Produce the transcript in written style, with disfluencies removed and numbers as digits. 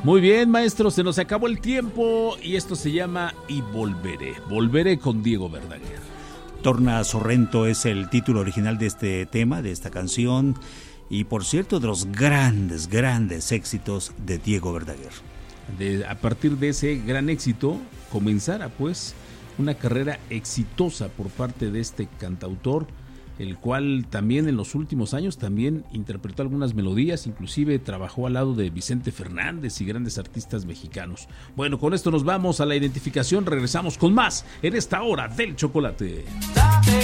Muy bien, maestro, se nos acabó el tiempo y esto se llama Y Volveré. Volveré con Diego Verdaguer. Torna Sorrento es el título original de este tema, de esta canción, y por cierto, de los grandes, grandes éxitos de Diego Verdaguer. A partir de ese gran éxito, comenzara pues una carrera exitosa por parte de este cantautor, el cual también en los últimos años también interpretó algunas melodías, inclusive trabajó al lado de Vicente Fernández y grandes artistas mexicanos. Bueno, con esto nos vamos a la identificación, regresamos con más en esta hora del chocolate.